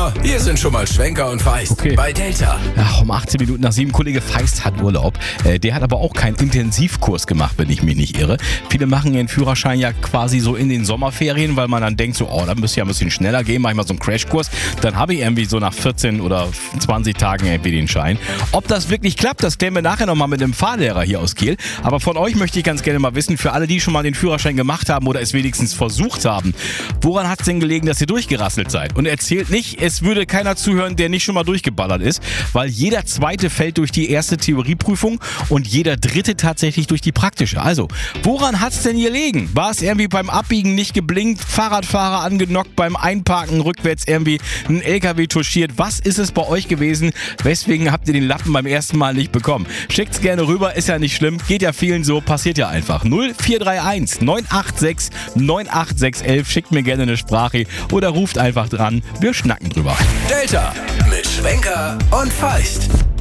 So, hier sind schon mal Schwenker und Feist bei Delta. Ach, um 18 Minuten nach 7, Kollege Feist hat Urlaub. Der hat aber auch keinen Intensivkurs gemacht, wenn ich mich nicht irre. Viele machen ihren Führerschein ja quasi so in den Sommerferien, weil man dann denkt so, da müsste ja ein bisschen schneller gehen, mach ich mal so einen Crashkurs. Dann habe ich irgendwie so nach 14 oder 20 Tagen irgendwie den Schein. Ob das wirklich klappt, das klären wir nachher nochmal mit einem Fahrlehrer hier aus Kiel. Aber von euch möchte ich ganz gerne mal wissen, für alle, die schon mal den Führerschein gemacht haben oder es wenigstens versucht haben, woran hat es denn gelegen, dass ihr durchgerasselt seid? Und erzählt nicht, es würde keiner zuhören, der nicht schon mal durchgeballert ist, weil jeder Zweite fällt durch die erste Theorieprüfung und jeder Dritte tatsächlich durch die praktische. Also, woran hat es denn gelegen? War es irgendwie beim Abbiegen nicht geblinkt, Fahrradfahrer angenockt, beim Einparken rückwärts irgendwie ein LKW touchiert? Was ist es bei euch gewesen? Weswegen habt ihr den Lappen beim ersten Mal nicht bekommen? Schickt's gerne rüber, ist ja nicht schlimm, geht ja vielen so, passiert ja einfach. 0431 986 98611, schickt mir gerne eine Sprache oder ruft einfach dran, wir schnacken drüber. Delta mit Schwenker und Feist.